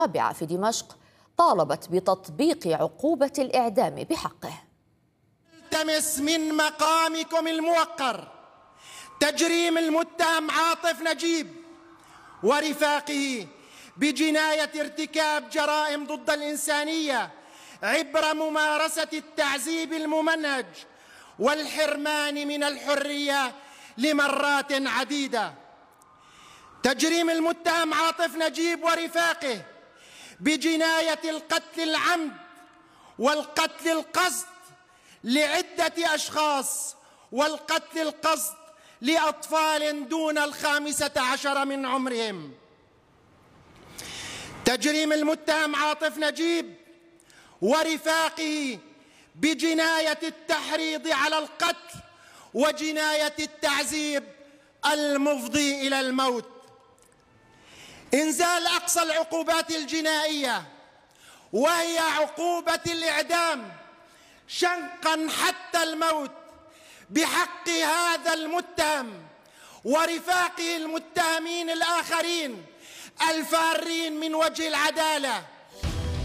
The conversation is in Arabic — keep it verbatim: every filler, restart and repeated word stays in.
الرابعة في دمشق طالبت بتطبيق عقوبة الإعدام بحقه. التمس من مقامكم الموقر تجريم المتهم عاطف نجيب ورفاقه بجناية ارتكاب جرائم ضد الإنسانية عبر ممارسة التعذيب الممنهج والحرمان من الحرية لمرات عديدة. تجريم المتهم عاطف نجيب ورفاقه بجناية القتل العمد والقتل القصد لعدة أشخاص والقتل القصد لأطفال دون الخامسة عشر من عمرهم. تجريم المتهم عاطف نجيب ورفاقه بجناية التحريض على القتل وجناية التعذيب المفضي إلى الموت. إنزال أقصى العقوبات الجنائية وهي عقوبة الإعدام شنقا حتى الموت بحق هذا المتهم ورفاقه المتهمين الآخرين الفارين من وجه العدالة